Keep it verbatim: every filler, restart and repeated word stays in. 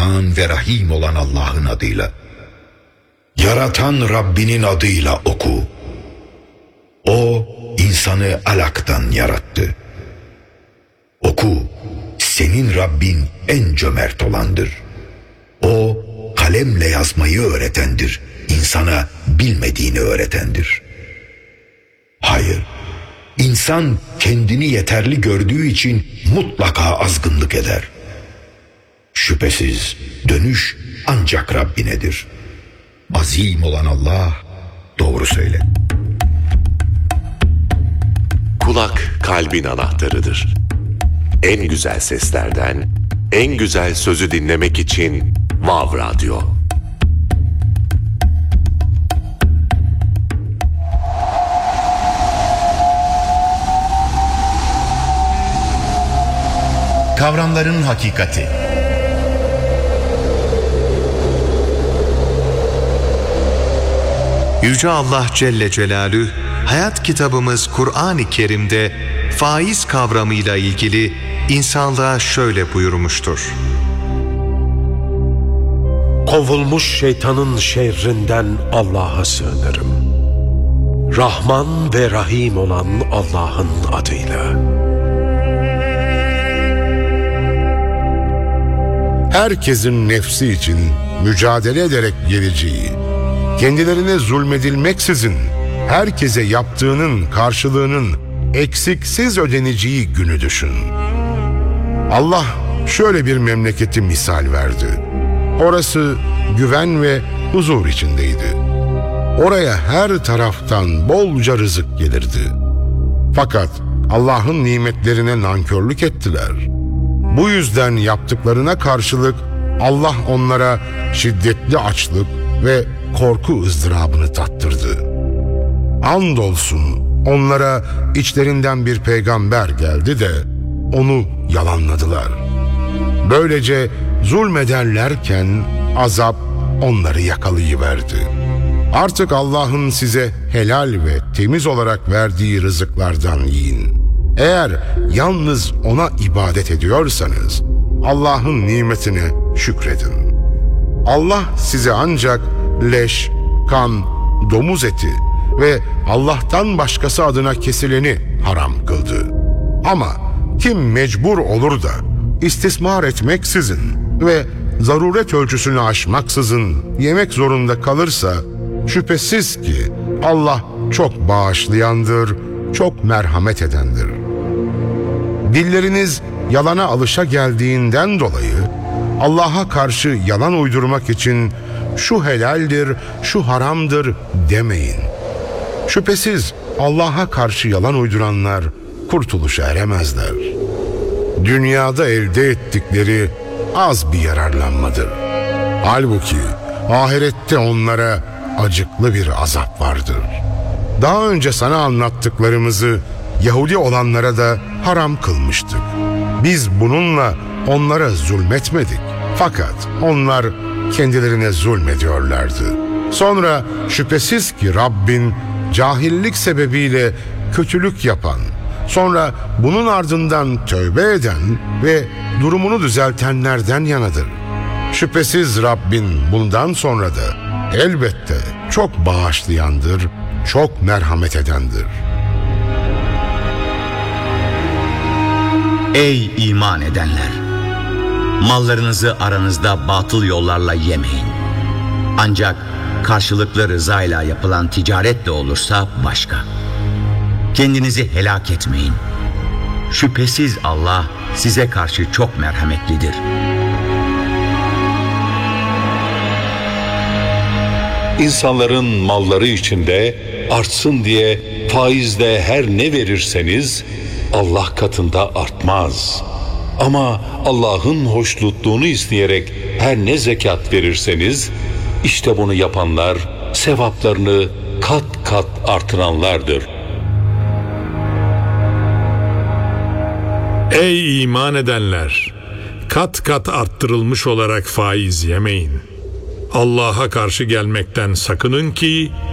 Rahman ve Rahim olan Allah'ın adıyla. Yaratan Rabbinin adıyla oku. O insanı alaktan yarattı. Oku, senin Rabbin en cömert olandır. O kalemle yazmayı öğretendir, insana bilmediğini öğretendir. Hayır, insan kendini yeterli gördüğü için mutlaka azgınlık eder. Şüphesiz dönüş ancak Rabbinedir. Azim olan Allah doğru söyler. Kulak kalbin anahtarıdır. En güzel seslerden, en güzel sözü dinlemek için Vav Radyo. Kavramların hakikati. Yüce Allah Celle Celaluhu, hayat kitabımız Kur'an-ı Kerim'de faiz kavramıyla ilgili insanlığa şöyle buyurmuştur. Kovulmuş şeytanın şerrinden Allah'a sığınırım. Rahman ve Rahim olan Allah'ın adıyla. Herkesin nefsi için mücadele ederek geleceği, kendilerine zulmedilmeksizin herkese yaptığının karşılığının eksiksiz ödeneceği günü düşün. Allah şöyle bir memleketi misal verdi. Orası güven ve huzur içindeydi. Oraya her taraftan bolca rızık gelirdi. Fakat Allah'ın nimetlerine nankörlük ettiler. Bu yüzden yaptıklarına karşılık Allah onlara şiddetli açlık ve korku ızdırabını tattırdı. Andolsun onlara içlerinden bir peygamber geldi de onu yalanladılar. Böylece zulmederlerken azap onları yakalayıverdi. Artık Allah'ın size helal ve temiz olarak verdiği rızıklardan yiyin. Eğer yalnız ona ibadet ediyorsanız Allah'ın nimetine şükredin. Allah size ancak leş, kan, domuz eti ve Allah'tan başkası adına kesileni haram kıldı. Ama kim mecbur olur da istismar etmeksizin ve zaruret ölçüsünü aşmaksızın yemek zorunda kalırsa şüphesiz ki Allah çok bağışlayandır, çok merhamet edendir. Dilleriniz yalana alışa geldiğinden dolayı Allah'a karşı yalan uydurmak için şu helaldir, şu haramdır demeyin. Şüphesiz Allah'a karşı yalan uyduranlar kurtuluşa eremezler. Dünyada elde ettikleri az bir yararlanmadır. Halbuki ahirette onlara acıklı bir azap vardır. Daha önce sana anlattıklarımızı Yahudi olanlara da haram kılmıştık. Biz bununla onlara zulmetmedik. Fakat onlar kendilerine zulmediyorlardı. Sonra şüphesiz ki Rabbin cahillik sebebiyle kötülük yapan, sonra bunun ardından tövbe eden ve durumunu düzeltenlerden yanadır. Şüphesiz Rabbin bundan sonra da elbette çok bağışlayandır, çok merhamet edendir. Ey iman edenler! Mallarınızı aranızda batıl yollarla yemeyin. Ancak karşılıklı rızayla yapılan ticaret de olursa başka. Kendinizi helak etmeyin. Şüphesiz Allah size karşı çok merhametlidir. İnsanların malları içinde artsın diye faizle her ne verirseniz Allah katında artmaz. Ama Allah'ın hoşnutluğunu isteyerek her ne zekat verirseniz işte bunu yapanlar sevaplarını kat kat artıranlardır. Ey iman edenler! Kat kat arttırılmış olarak faiz yemeyin. Allah'a karşı gelmekten sakının ki